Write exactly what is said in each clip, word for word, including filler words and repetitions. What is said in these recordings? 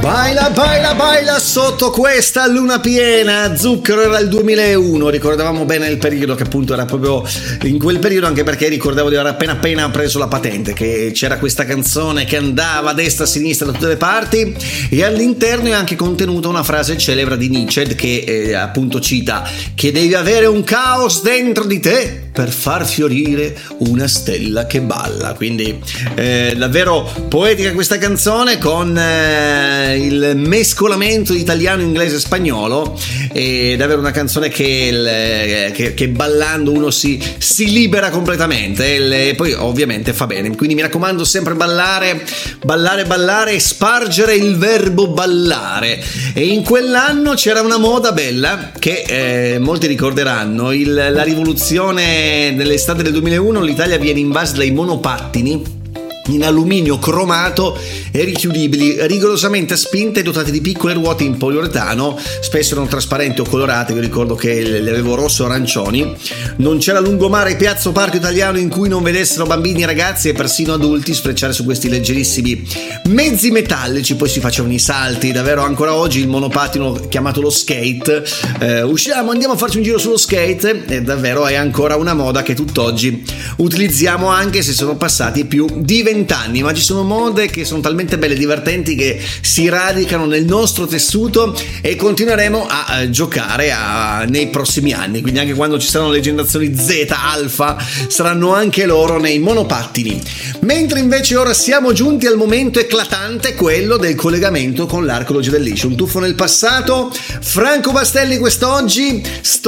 Baila, baila, baila sotto questa luna piena. Zucchero era il duemilauno, ricordavamo bene il periodo, che appunto era proprio in quel periodo, anche perché ricordavo di aver appena appena preso la patente, che c'era questa canzone che andava a destra a sinistra da tutte le parti, e all'interno è anche contenuta una frase celebre di Nietzsche che eh, appunto cita che devi avere un caos dentro di te per far fiorire una stella che balla. Quindi eh, davvero poetica questa canzone, con eh, il mescolamento di italiano, inglese e spagnolo. È davvero una canzone che, il, che, che ballando uno si, si libera completamente, e poi ovviamente fa bene. Quindi mi raccomando, sempre ballare, ballare, ballare e spargere il verbo ballare. E in quell'anno c'era una moda bella che eh, molti ricorderanno, il, la rivoluzione nell'estate del duemilauno. L'Italia viene invasa dai monopattini in alluminio cromato e richiudibili, rigorosamente spinte e dotate di piccole ruote in poliuretano, spesso erano trasparenti o colorate. Vi ricordo che le avevo rosso arancioni. Non c'era lungomare, piazza o parco italiano in cui non vedessero bambini, ragazzi e persino adulti sfrecciare su questi leggerissimi mezzi metallici. Poi si facevano i salti, davvero ancora oggi il monopattino chiamato lo skate, eh, usciamo, andiamo a farci un giro sullo skate, e davvero è ancora una moda che tutt'oggi utilizziamo, anche se sono passati più di venti anni. Ma ci sono mode che sono talmente belle e divertenti che si radicano nel nostro tessuto, e continueremo a, a giocare a, nei prossimi anni. Quindi anche quando ci saranno le generazioni Z, Alfa, saranno anche loro nei monopattini. Mentre invece ora siamo giunti al momento eclatante, quello del collegamento con l'Archeologia del Liscio. Un tuffo nel passato. Franco Bastelli quest'oggi,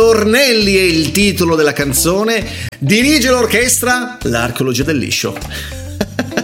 Stornelli è il titolo della canzone, dirige l'orchestra l'Archeologia del Liscio.